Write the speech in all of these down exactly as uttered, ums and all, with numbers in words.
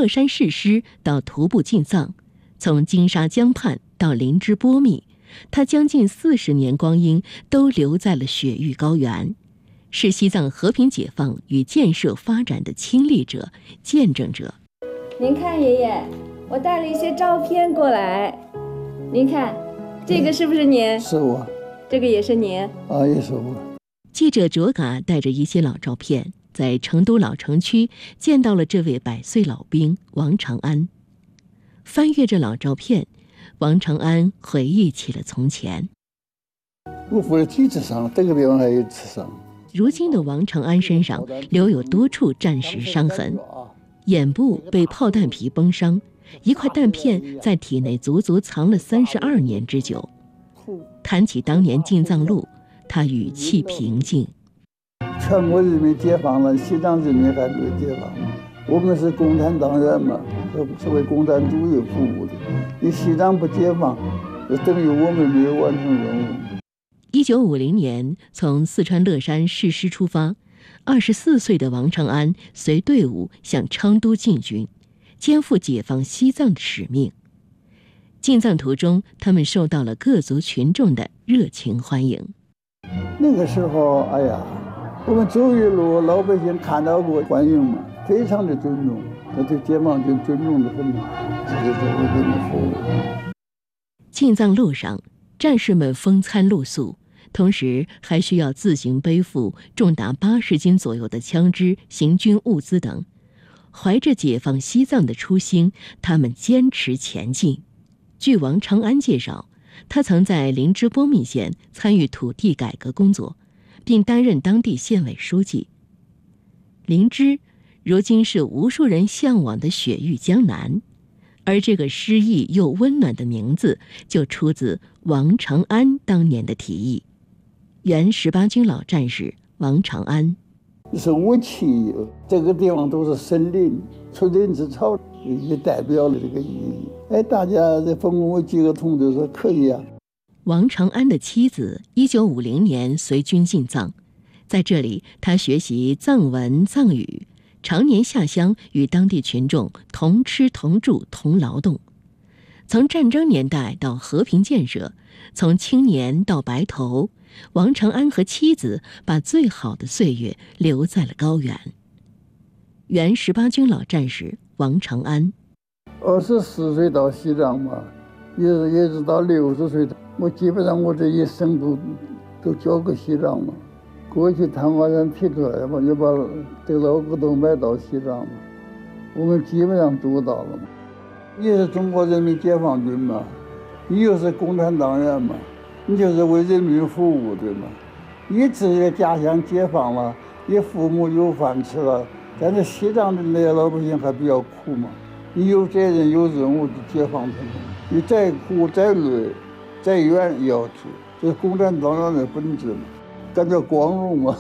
乐山誓师到徒步进藏，从金沙江畔到林芝波密，他将近四十年光阴都留在了雪域高原，是西藏和平解放与建设发展的亲历者、见证者。 您看，爷爷，我带了一些照片过来，您看，这个是不是您？ 是我。 这个也是您？ 啊，也是我。 记者卓嘎带着一些老照片，在成都老城区见到了这位百岁老兵王长安。翻阅着老照片，王长安回忆起了从前。 我扶在梯子上，这个地方还有刺伤。 如今的王长安身上留有多处战时伤痕，眼部被炮弹皮崩伤，一块弹片在体内足足藏了三十二年之久。谈起当年进藏路，他语气平静。 全国人民解放了，西藏人民还没有解放。我们是共产党员嘛，是为共产主义服务的。你西藏不解放，就等于我们没有完成任务。 一九五零年，从四川乐山誓师出发，二十四岁的王长安随队伍向昌都进军，肩负解放西藏的使命。进藏途中，他们受到了各族群众的热情欢迎。 那个时候，哎呀，我们走一路，老百姓看到过欢迎嘛，非常的尊重，那对解放军尊重的很，这就是为人民服务。 进藏路上，战士们风餐露宿，同时还需要自行背负重达八十斤左右的枪支、行军物资等。怀着解放西藏的初心，他们坚持前进。据王长安介绍，他曾在林芝波密县参与土地改革工作，并担任当地县委书记。林芝如今是无数人向往的雪域江南，而这个诗意又温暖的名字就出自王长安当年的提议。原十八军老战士王长安： 是武器，这个地方都是森林，出人之草，也代表了这个意义。哎，大家在分工为几个同志说可以啊。 王长安的妻子一九五零年随军进藏，在这里他学习藏文藏语，常年下乡与当地群众同吃同住同劳动。从战争年代到和平建设，从青年到白头，王长安和妻子把最好的岁月留在了高原。原十八军老战士王长安： 二十四岁到西藏嘛，一直一直到六十岁，我基本上我这一生都都交给西藏嘛。过去贪花人提出来嘛，就把这老古董买到西藏嘛，我们基本上做到了嘛。你是中国人民解放军嘛，你又是共产党员嘛，你就是为人民服务对吗？你自己的家乡解放了，你父母有饭吃了，但是西藏的那些老百姓还比较苦嘛。你有责任有任务去解放他们，你再苦再累再远也要去，这是共产党员的本质嘛，感觉光荣嘛。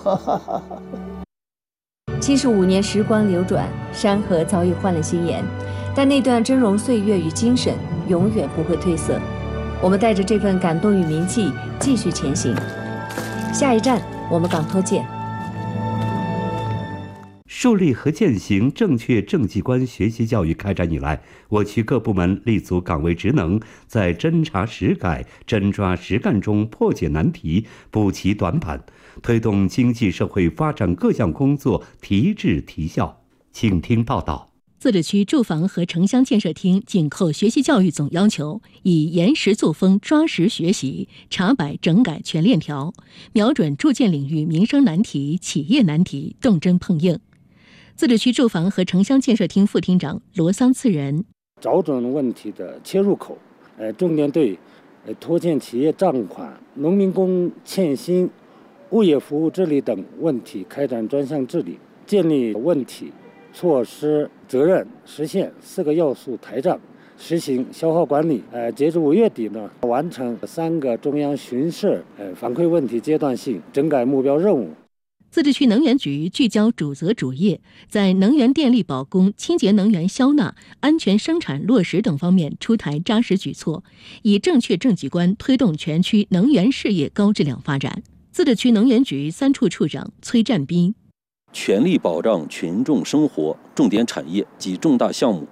七十五年时光流转，山河早已换了新颜，但那段峥嵘岁月与精神永远不会褪色。我们带着这份感动与铭记继续前行，下一站我们港头见。 树立和践行正确政绩观学习教育开展以来，我区各部门立足岗位职能，在真查实改、真抓实干中破解难题、补齐短板，推动经济社会发展各项工作提质提效。请听报道。 自治区住房和城乡建设厅紧扣学习教育总要求，以严实作风抓实学习，查摆整改全链条，瞄准住建领域民生难题、企业难题，动真碰硬。自治区住房和城乡建设厅副厅长罗桑次仁： 找准问题的切入口，呃，重点对呃拖欠企业账款、农民工欠薪、物业服务治理等问题开展专项治理，建立问题、措施、责任、实现四个要素台账，实行消耗管理。呃，截至五月底呢，完成三个中央巡视呃反馈问题阶段性整改目标任务。 自治区能源局聚焦主责主业，在能源电力保供、清洁能源消纳、安全生产落实等方面出台扎实举措，以正确政绩观推动全区能源事业高质量发展。自治区能源局三处处长崔占斌： 全力保障群众生活重点产业及重大项目